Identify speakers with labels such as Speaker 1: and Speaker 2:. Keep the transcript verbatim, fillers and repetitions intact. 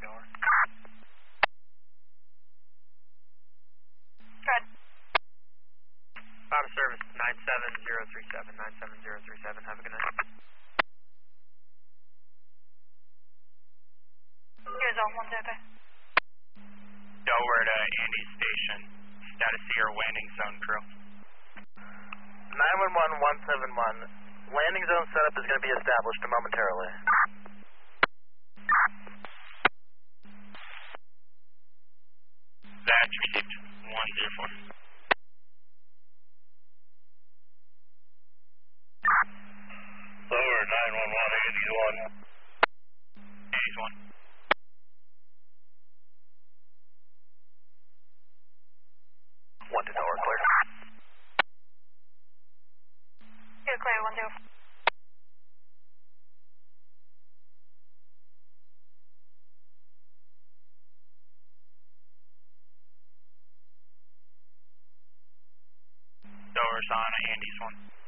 Speaker 1: Dover.
Speaker 2: Good.
Speaker 1: Out of service, nine seven zero three seven, nine seven zero three seven, have a good night.
Speaker 2: Here's all one Delta.
Speaker 3: Dover to Andy Station, status of your landing zone crew.
Speaker 4: nine one one one seven one, landing zone setup is going to be established momentarily.
Speaker 3: That's received, one zero four.
Speaker 4: Dover, nine one one, Andy's one.
Speaker 3: Andy's one.
Speaker 4: One to Dover, clear.
Speaker 2: You're clear, one zero.
Speaker 3: Dover's on Andy's one.